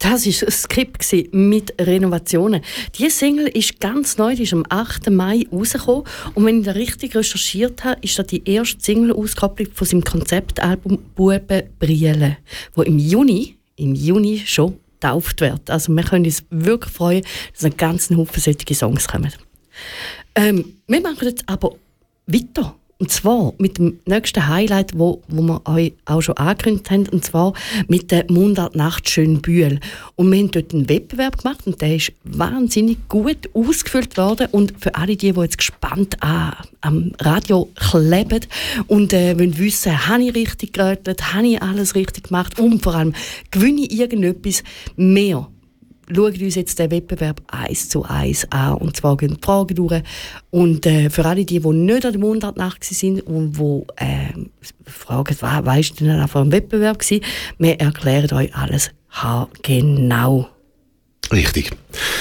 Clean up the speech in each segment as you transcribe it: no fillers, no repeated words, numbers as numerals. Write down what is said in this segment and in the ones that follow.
Das war ein Skript mit Renovationen. Diese Single ist ganz neu, die ist am 8. Mai rausgekommen. Und wenn ich da richtig recherchiert habe, ist das die erste Single-Auskopplung von seinem Konzeptalbum «Buben Brielle», das im Juni schon getauft wird. Also wir können uns wirklich freuen, dass ein ganzen Haufen solche Songs kommen. Wir machen jetzt aber weiter. Und zwar mit dem nächsten Highlight, wo wir euch auch schon angekündigt haben, und zwar mit der Mundart-Nacht Schönbühl. Und wir haben dort einen Wettbewerb gemacht und der ist wahnsinnig gut ausgefüllt worden. Und für alle die jetzt gespannt am Radio kleben und wollen wissen, habe ich richtig gerätselt, habe ich alles richtig gemacht und vor allem gewinne ich irgendetwas mehr. Schaut uns jetzt den Wettbewerb 1:1 an. Und zwar gehen die Fragen durch. Und für alle, die nicht an der Mundartnacht waren und die fragen, weisst du denn auf einem Wettbewerb gewesen? Wir erklären euch alles genau. Richtig.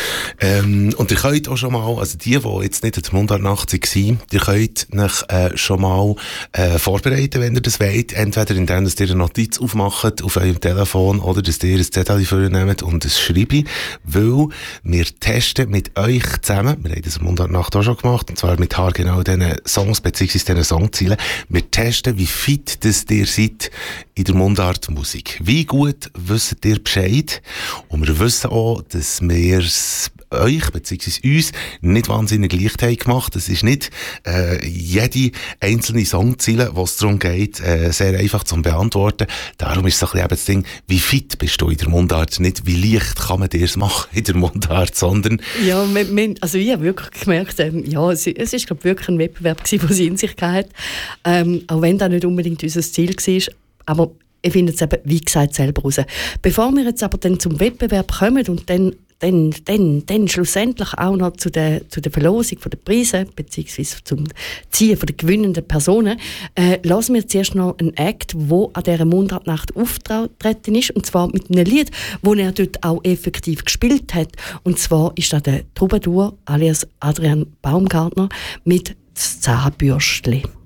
Und ihr könnt auch schon mal, also die jetzt nicht an der Mundartnacht waren, ihr könnt euch schon mal vorbereiten, wenn ihr das wollt. Entweder indem ihr eine Notiz aufmacht auf eurem Telefon oder dass ihr ein Zettel vornehmt und es schreibt, weil wir testen mit euch zusammen, wir haben das an der Mundartnacht auch schon gemacht, und zwar mit genau diesen Songs bzw. diesen Songzielen, wir testen, wie fit das ihr seid in der Mundartmusik. Wie gut wisst ihr Bescheid? Und wir wissen auch, dass wir euch bzw. uns nicht wahnsinnig leicht haben gemacht. Es ist nicht jede einzelne Songziele, wo es darum geht, sehr einfach zu beantworten. Darum ist es ein bisschen das Ding, wie fit bist du in der Mundart? Nicht wie leicht kann man dir es machen in der Mundart, sondern... Ja, also ich habe wirklich gemerkt, es ist glaub, wirklich ein Wettbewerb gewesen, den sie in sich hatte. Auch wenn das nicht unbedingt unser Ziel war. Aber ich finde es eben, wie gesagt, selber raus. Bevor wir jetzt aber dann zum Wettbewerb kommen und dann schlussendlich auch noch zu der Verlosung der Preise beziehungsweise zum Ziehen der gewinnenden Personen, lassen wir zuerst noch einen Act, der an dieser Mundartnacht auftreten ist, und zwar mit einem Lied, das er dort auch effektiv gespielt hat. Und zwar ist das der Troubadour alias Adrian Baumgartner mit «Das Zahnbürstli».